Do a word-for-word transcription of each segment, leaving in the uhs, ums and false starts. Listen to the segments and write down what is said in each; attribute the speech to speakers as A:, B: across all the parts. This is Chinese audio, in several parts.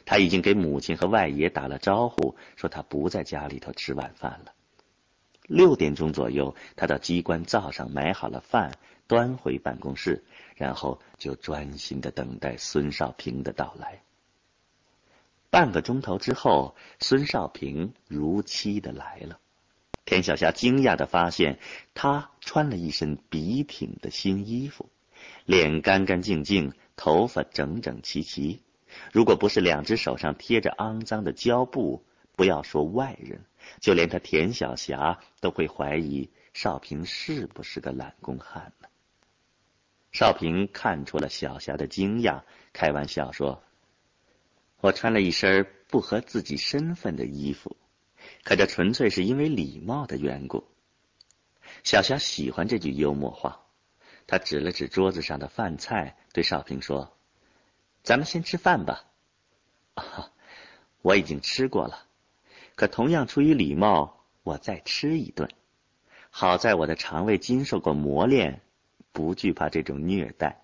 A: 他已经给母亲和外爷打了招呼，说他不在家里头吃晚饭了。六点钟左右，他到机关灶上买好了饭，端回办公室，然后就专心地等待孙少平的到来。半个钟头之后，孙少平如期的来了。田晓霞惊讶地发现，他穿了一身笔挺的新衣服，脸干干净净，头发整整齐齐。如果不是两只手上贴着肮脏的胶布，不要说外人，就连他田晓霞都会怀疑少平是不是个懒工汉呢。少平看出了小霞的惊讶，开玩笑说：“我穿了一身不合自己身份的衣服，可这纯粹是因为礼貌的缘故。”小霞喜欢这句幽默话，她指了指桌子上的饭菜，对少平说：“咱们先吃饭吧。”“啊，我已经吃过了，可同样出于礼貌，我再吃一顿。好在我的肠胃经受过磨练，不惧怕这种虐待。”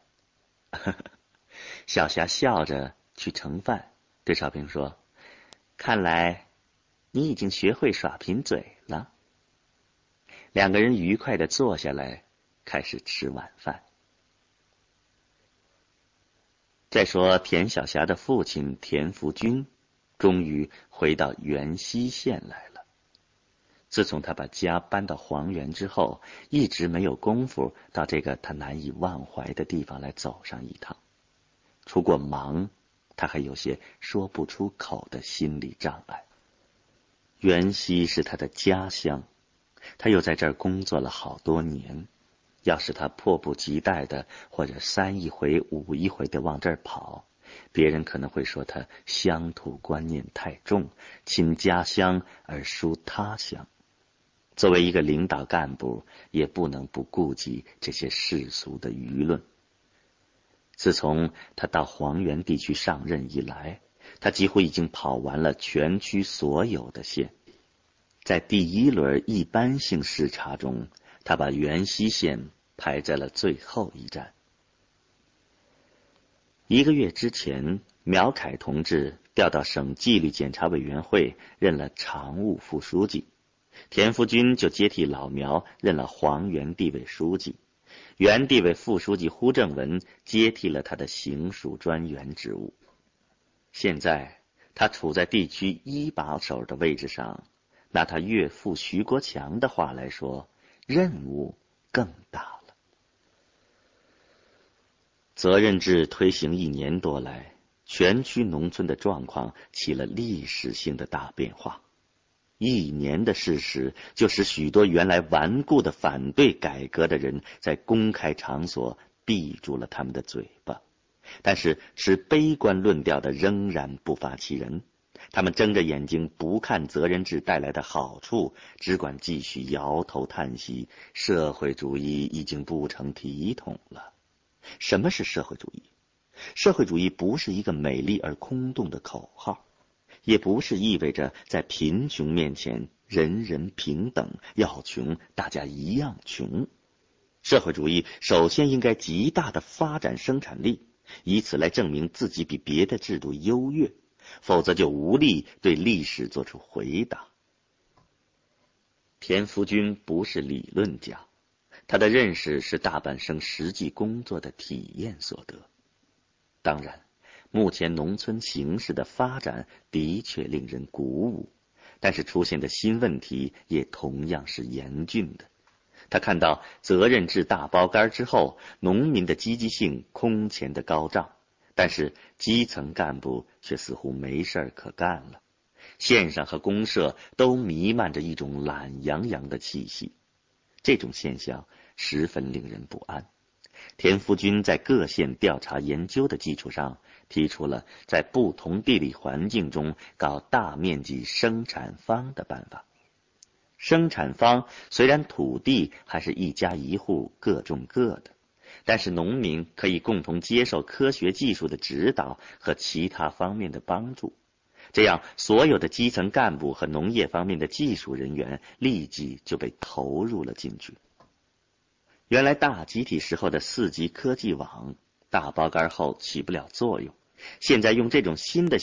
A: 小霞笑着去盛饭，对少平说：“看来你已经学会耍贫嘴了。”两个人愉快地坐下来，开始吃晚饭。再说田晓霞的父亲田福军终于回到元溪县来了。自从他把家搬到黄原之后，一直没有功夫到这个他难以忘怀的地方来走上一趟。除过忙，他还有些说不出口的心理障碍。元溪是他的家乡，他又在这儿工作了好多年，要是他迫不及待的或者三一回五一回的往这儿跑，别人可能会说他乡土观念太重，亲家乡而疏他乡。作为一个领导干部，也不能不顾及这些世俗的舆论。自从他到黄原地区上任以来，他几乎已经跑完了全区所有的县。在第一轮一般性视察中，他把元溪县排在了最后一站。一个月之前，苗凯同志调到省纪律检查委员会任了常务副书记，田福军就接替老苗任了黄原地委书记，原地委副书记胡正文接替了他的行署专员职务。现在他处在地区一把手的位置上，拿他岳父徐国强的话来说，任务更大了。责任制推行一年多来，全区农村的状况起了历史性的大变化。一年的事实就使许多原来顽固的反对改革的人在公开场所闭住了他们的嘴巴，但是持悲观论调的仍然不乏其人。他们睁着眼睛不看责任制带来的好处，只管继续摇头叹息，社会主义已经不成体统了。什么是社会主义？社会主义不是一个美丽而空洞的口号，也不是意味着在贫穷面前人人平等，要穷大家一样穷。社会主义首先应该极大的发展生产力，以此来证明自己比别的制度优越，否则就无力对历史做出回答。田福军不是理论家，他的认识是大半生实际工作的体验所得。当然，目前农村形势的发展的确令人鼓舞，但是出现的新问题也同样是严峻的。他看到责任制大包干之后，农民的积极性空前的高涨，但是基层干部却似乎没事儿可干了。县上和公社都弥漫着一种懒洋洋的气息，这种现象十分令人不安。田福军在各县调查研究的基础上，提出了在不同地理环境中搞大面积生产坊的办法。生产坊虽然土地还是一家一户各种各的，但是农民可以共同接受科学技术的指导和其他方面的帮助，这样所有的基层干部和农业方面的技术人员立即就被投入了进去。原来大集体时候的四级科技网大包干后起不了作用，现在用这种新的